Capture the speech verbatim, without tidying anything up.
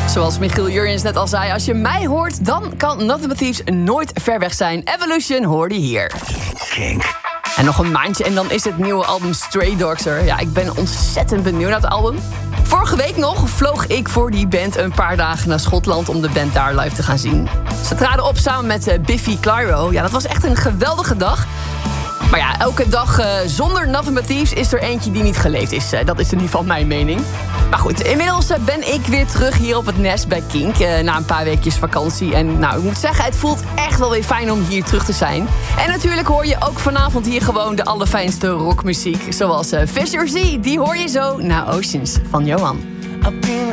Zoals Michiel Jurjens net al zei, als je mij hoort, dan kan Nothing But Thieves nooit ver weg zijn. Evolution hoorde hier. Kink. En nog een maandje en dan is het nieuwe album Stray Dogs er. Ja, ik ben ontzettend benieuwd naar het album. Vorige week nog vloog ik voor die band een paar dagen naar Schotland om de band daar live te gaan zien. Ze traden op samen met uh, Biffy Clyro. Ja, dat was echt een geweldige dag. Maar ja, elke dag uh, zonder Nothing But Thieves is er eentje die niet geleefd is. Uh, dat is in ieder geval mijn mening. Maar goed, inmiddels uh, ben ik weer terug hier op het nest bij Kink. Uh, na een paar weekjes vakantie. En nou, ik moet zeggen, het voelt echt wel weer fijn om hier terug te zijn. En natuurlijk hoor je ook vanavond hier gewoon de allerfijnste rockmuziek. Zoals uh, Fisher Z, die hoor je zo na Oceans van Johan.